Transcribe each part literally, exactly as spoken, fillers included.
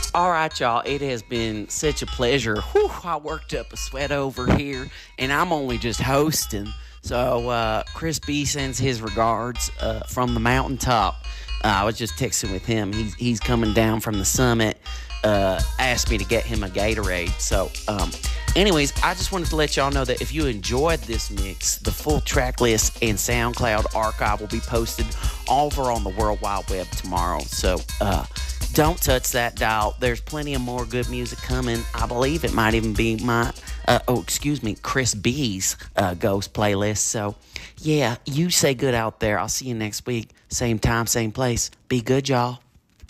All right, y'all. It has been such a pleasure. Whew, I worked up a sweat over here, and I'm only just hosting. So uh, Chris B sends his regards uh, from the mountaintop. Uh, I was just texting with him. He's he's coming down from the summit. Uh, asked me to get him a Gatorade. So, um, anyways, I just wanted to let y'all know that if you enjoyed this mix, the full track list and SoundCloud archive will be posted over on the World Wide Web tomorrow. So, uh, don't touch that dial. There's plenty of more good music coming. I believe it might even be my, uh, oh, excuse me, Chris B's uh, Ghost playlist. So, yeah, you say good out there. I'll see you next week. Same time, same place. Be good, y'all.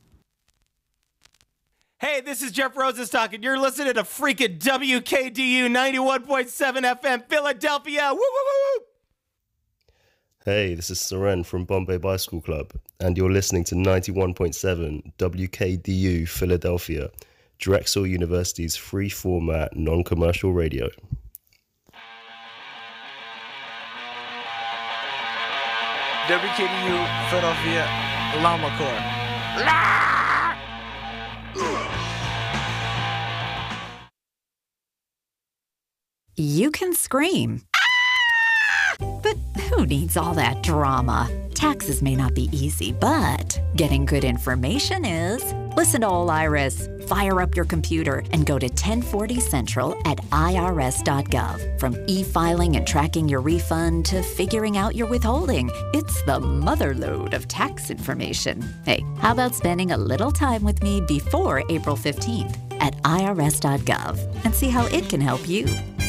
Hey, this is Jeff Rosenstock, and you're listening to freaking W K D U ninety-one point seven F M Philadelphia. Woo, woo, woo, woo. Hey, this is Seren from Bombay Bicycle Club, and you're listening to ninety-one point seven W K D U Philadelphia, Drexel University's free format, non-commercial radio. W K D U Philadelphia, Llama Core. La! You can scream. But who needs all that drama? Taxes may not be easy, but getting good information is. Listen to All Iris. Fire up your computer and go to ten forty Central at I R S dot gov. From e-filing and tracking your refund to figuring out your withholding, it's the motherlode of tax information. Hey, how about spending a little time with me before April fifteenth at I R S dot gov and see how it can help you?